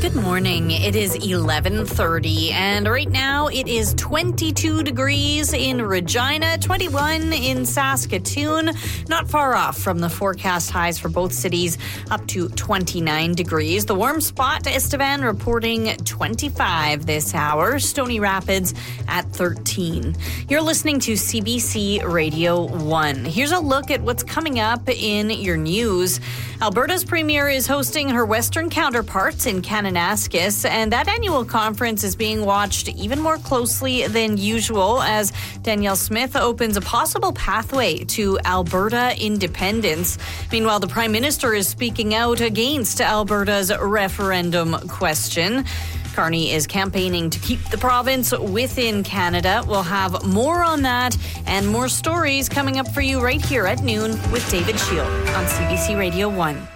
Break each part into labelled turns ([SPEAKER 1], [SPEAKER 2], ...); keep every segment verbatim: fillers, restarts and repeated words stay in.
[SPEAKER 1] Good morning. It is eleven thirty, and right now it is twenty-two degrees in Regina, twenty-one in Saskatoon. Not far off from the forecast highs for both cities, up to twenty-nine degrees. The warm spot, Estevan, reporting twenty-five this hour. Stony Rapids at thirteen. You're listening to C B C Radio one. Here's a look at what's coming up in your news. Alberta's premier is hosting her Western counterparts in Kananaskis, and that annual conference is being watched even more closely than usual as Danielle Smith opens a possible pathway to Alberta independence. Meanwhile, the Prime Minister is speaking out against Alberta's referendum question. Carney is campaigning to keep the province within Canada. We'll have more on that and more stories coming up for you right here at noon with David Shield on C B C Radio one.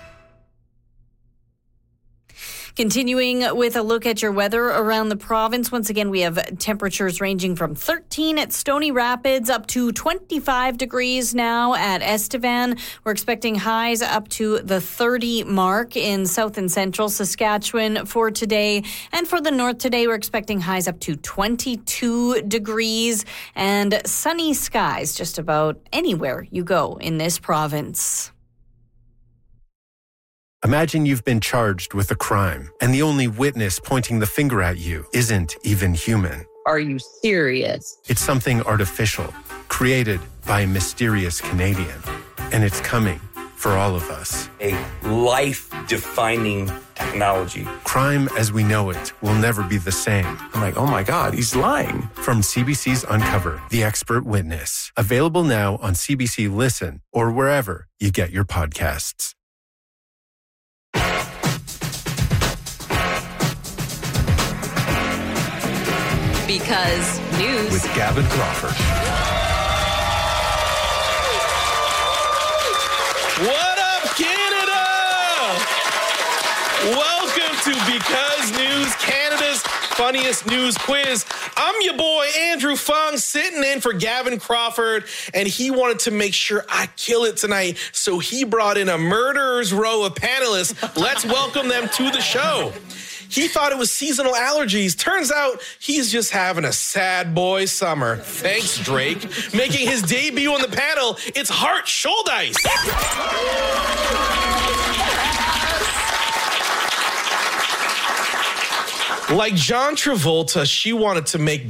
[SPEAKER 1] Continuing with a look at your weather around the province. Once again, we have temperatures ranging from thirteen at Stony Rapids up to twenty-five degrees now at Estevan. We're expecting highs up to the thirty mark in south and central Saskatchewan for today. And for the north today, we're expecting highs up to twenty-two degrees and sunny skies just about anywhere you go in this province.
[SPEAKER 2] Imagine you've been charged with a crime, and the only witness pointing the finger at you isn't even human.
[SPEAKER 3] Are you serious?
[SPEAKER 2] It's something artificial, created by a mysterious Canadian. And it's coming for all of us.
[SPEAKER 4] A life-defining technology.
[SPEAKER 2] Crime as we know it will never be the same.
[SPEAKER 5] I'm like, oh my God, he's lying.
[SPEAKER 2] From C B C's Uncover, The Expert Witness. Available now on C B C Listen or wherever you get your podcasts.
[SPEAKER 1] Because news
[SPEAKER 5] with Gavin Crawford.
[SPEAKER 6] What up, Canada? Welcome to Because News, Canada's funniest news quiz. I'm your boy, Andrew Fung, sitting in for Gavin Crawford, and he wanted to make sure I kill it tonight, so he brought in a murderer's row of panelists. Let's welcome them to the show. He thought it was seasonal allergies. Turns out he's just having a sad boy summer. Thanks, Drake. Making his debut on the panel, it's Hart Schuldeis. Like John Travolta, she wanted to make